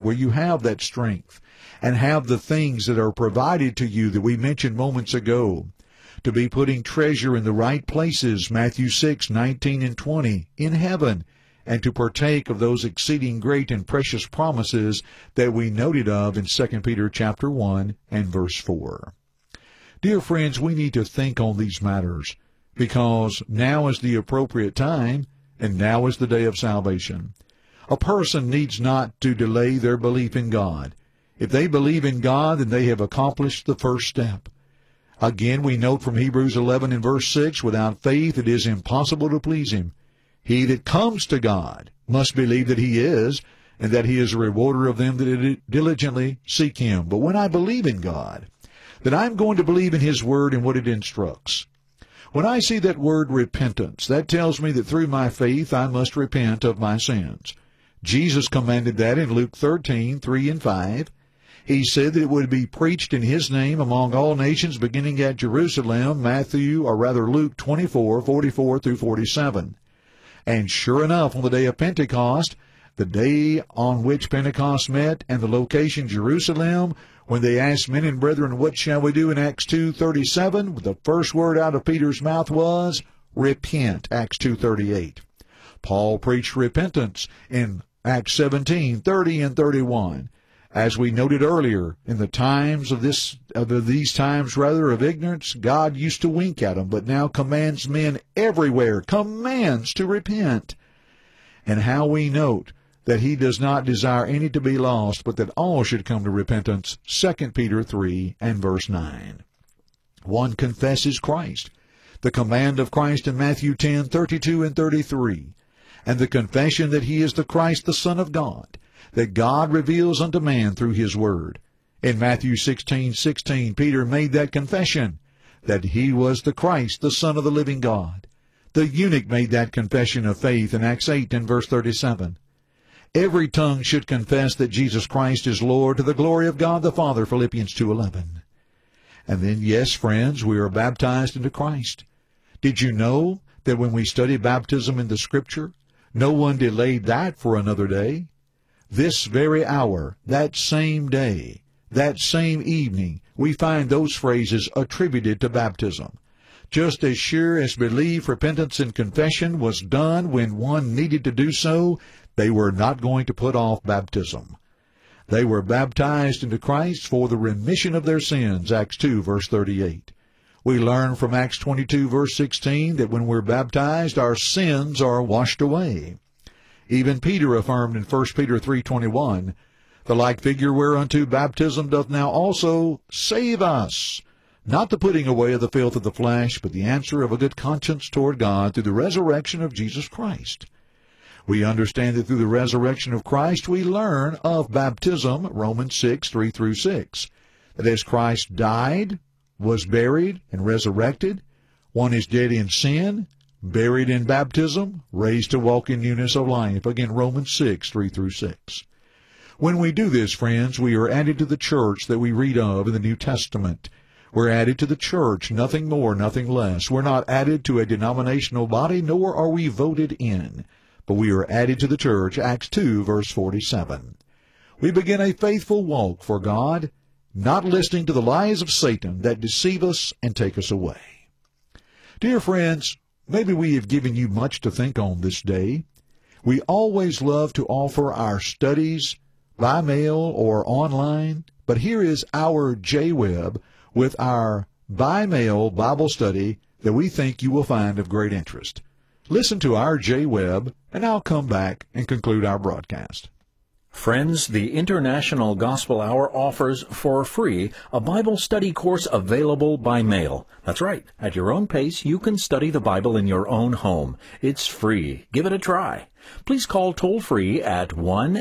where you have that strength and have the things that are provided to you that we mentioned moments ago, to be putting treasure in the right places, Matthew 6:19 and 20, in heaven, and to partake of those exceeding great and precious promises that we noted of in 2 Peter chapter 1 and verse 4. Dear friends, we need to think on these matters, because now is the appropriate time, and now is the day of salvation. A person needs not to delay their belief in God. If they believe in God, then they have accomplished the first step. Again, we note from Hebrews 11 and verse 6, without faith it is impossible to please Him. He that comes to God must believe that He is, and that He is a rewarder of them that diligently seek Him. But when I believe in God, then I'm going to believe in His Word and what it instructs. When I see that word repentance, that tells me that through my faith I must repent of my sins. Jesus commanded that in Luke 13:3 and 5. He said that it would be preached in His name among all nations, beginning at Jerusalem, Luke 24:44 through 47. And sure enough, on the day of Pentecost, the day on which Pentecost met, and the location Jerusalem, when they asked, men and brethren, what shall we do in Acts 2:37, the first word out of Peter's mouth was, repent, Acts 2:38. Paul preached repentance in Acts 17:30 and 31. As we noted earlier, in the times of these times of ignorance, God used to wink at them, but now commands men everywhere, commands to repent. And how we note that He does not desire any to be lost, but that all should come to repentance, 2 Peter 3 and verse 9. One confesses Christ, the command of Christ in Matthew 10:32 and 33, and the confession that He is the Christ, the Son of God, that God reveals unto man through His Word. In Matthew 16:16, Peter made that confession, that He was the Christ, the Son of the living God. The eunuch made that confession of faith in Acts 8 and verse 37. Every tongue should confess that Jesus Christ is Lord, to the glory of God the Father, Philippians 2:11. And then, yes, friends, we are baptized into Christ. Did you know that when we study baptism in the Scripture, no one delayed that for another day? This very hour, that same day, that same evening, we find those phrases attributed to baptism. Just as sure as belief, repentance, and confession was done when one needed to do so, they were not going to put off baptism. They were baptized into Christ for the remission of their sins, Acts 2, verse 38. We learn from Acts 22, verse 16, that when we're baptized, our sins are washed away. Even Peter affirmed in 1 Peter 3:21, the like figure whereunto baptism doth now also save us, not the putting away of the filth of the flesh, but the answer of a good conscience toward God through the resurrection of Jesus Christ. We understand that through the resurrection of Christ we learn of baptism, Romans 6:3 through 6, that as Christ died, was buried, and resurrected, one is dead in sin, buried in baptism, raised to walk in newness of life. Again, Romans 6:3 through 6. When we do this, friends, we are added to the church that we read of in the New Testament. We're added to the church, nothing more, nothing less. We're not added to a denominational body, nor are we voted in, but we are added to the church, Acts 2, verse 47. We begin a faithful walk for God, not listening to the lies of Satan that deceive us and take us away. Dear friends, maybe we have given you much to think on this day. We always love to offer our studies by mail or online, but here is our J-Web with our by mail Bible study that we think you will find of great interest. Listen to our J-Web, and I'll come back and conclude our broadcast. Friends, the International Gospel Hour offers for free a Bible study course available by mail. That's right. At your own pace, you can study the Bible in your own home. It's free. Give it a try. Please call toll-free at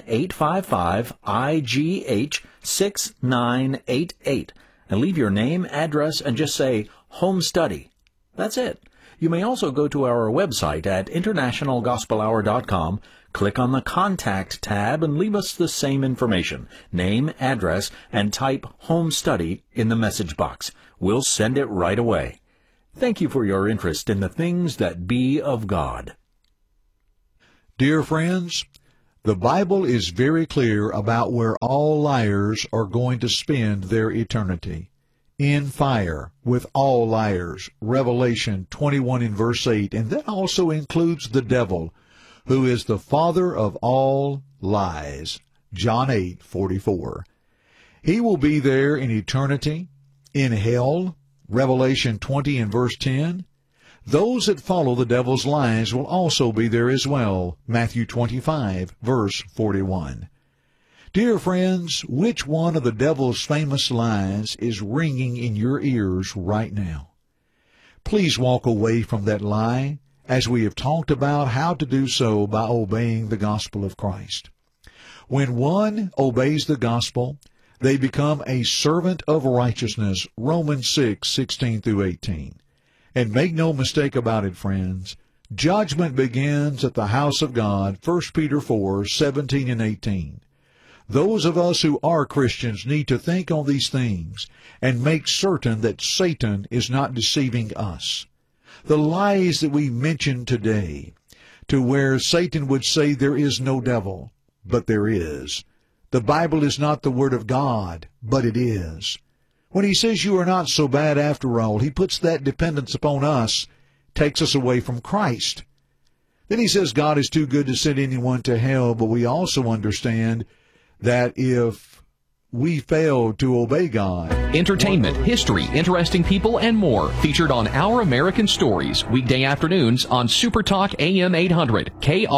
1-855-IGH-6988 and leave your name, address, and just say Home Study. That's it. You may also go to our website at internationalgospelhour.com, click on the Contact tab, and leave us the same information, name, address, and type Home Study in the message box. We'll send it right away. Thank you for your interest in the things that be of God. Dear friends, The Bible is very clear about where all liars are going to spend their eternity. In fire with all liars. Revelation 21 and verse 8. And that also includes the devil, who is the father of all lies. John 8:44. He will be there in eternity, in hell. Revelation 20 and verse 10. Those that follow the devil's lies will also be there as well. Matthew 25, verse 41. Dear friends, which one of the devil's famous lies is ringing in your ears right now? Please walk away from that lie, as we have talked about how to do so by obeying the gospel of Christ. When one obeys the gospel, they become a servant of righteousness. Romans 6:16 through 18. And make no mistake about it, friends, judgment begins at the house of God, 1 Peter 4:17 and 18. Those of us who are Christians need to think on these things and make certain that Satan is not deceiving us. The lies that we mentioned today, to where Satan would say there is no devil, but there is. The Bible is not the Word of God, but it is. When he says you are not so bad after all, he puts that dependence upon us, takes us away from Christ. Then he says God is too good to send anyone to hell, but we also understand that if we fail to obey God... Entertainment, history, interesting people, and more featured on Our American Stories, weekday afternoons on Supertalk AM 800,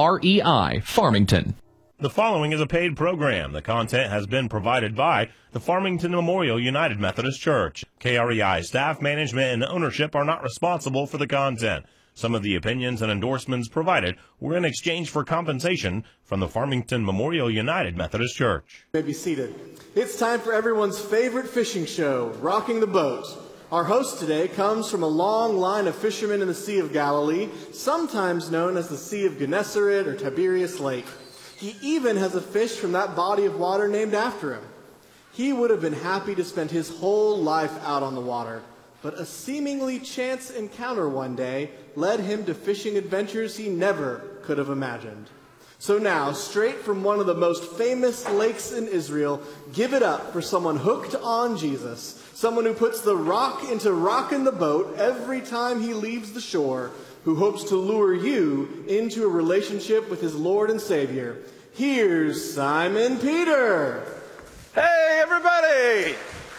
KREI, Farmington. The following is a paid program. The content has been provided by the Farmington Memorial United Methodist Church. KREI staff, management, and ownership are not responsible for the content. Some of the opinions and endorsements provided were in exchange for compensation from the Farmington Memorial United Methodist Church. You may be seated. It's time for everyone's favorite fishing show, Rocking the Boat. Our host today comes from a long line of fishermen in the Sea of Galilee, sometimes known as the Sea of Gennesaret or Tiberias Lake. He even has a fish from that body of water named after him. He would have been happy to spend his whole life out on the water, but a seemingly chance encounter one day led him to fishing adventures he never could have imagined. So now, straight from one of the most famous lakes in Israel, give it up for someone hooked on Jesus, someone who puts the rock into rocking the boat every time he leaves the shore, who hopes to lure you into a relationship with his Lord and Savior. Here's Simon Peter. Hey, everybody!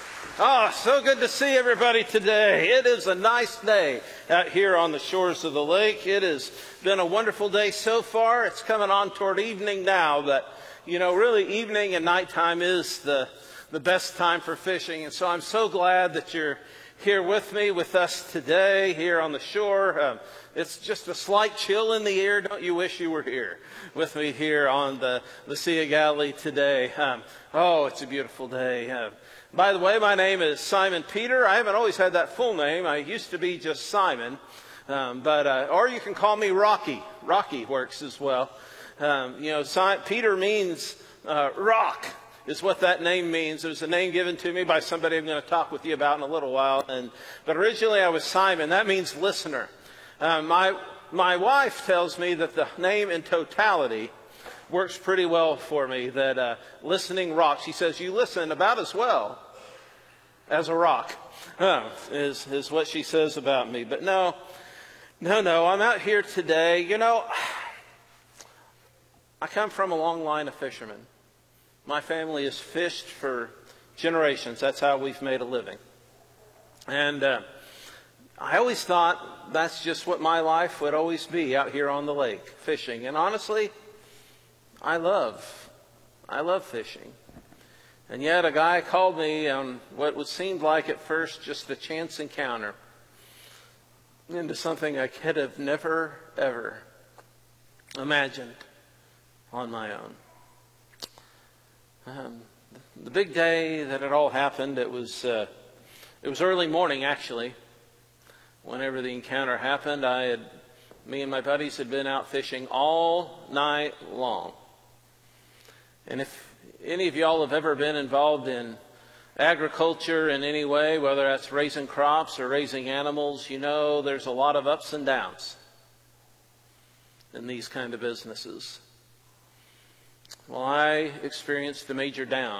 Oh, so good to see everybody today. It is a nice day out here on the shores of the lake. It has been a wonderful day so far. It's coming on toward evening now, but, you know, really evening and nighttime is the best time for fishing. And so I'm so glad that you're here with me, with us today, here on the shore. It's just a slight chill in the air. Don't you wish you were here with me here on the Sea of Galilee today? Oh, it's a beautiful day. By the way, my name is Simon Peter. I haven't always had that full name. I used to be just Simon, or you can call me Rocky. Rocky works as well. Peter means rock, is what that name means. It was a name given to me by somebody I'm going to talk with you about in a little while. But originally I was Simon. That means listener. My wife tells me that the name in totality works pretty well for me, that listening rock. She says, you listen about as well as a rock, is what she says about me. But no, I'm out here today. You know, I come from a long line of fishermen. My family has fished for generations. That's how we've made a living. And I always thought that's just what my life would always be, out here on the lake, fishing. And honestly, I love fishing. And yet a guy called me on what seemed like at first just a chance encounter into something I could have never, ever imagined on my own. The big day that it all happened, it was early morning actually. Whenever the encounter happened, me and my buddies had been out fishing all night long. And if any of y'all have ever been involved in agriculture in any way, whether that's raising crops or raising animals, you know there's a lot of ups and downs in these kind of businesses. Well, I experienced the major down.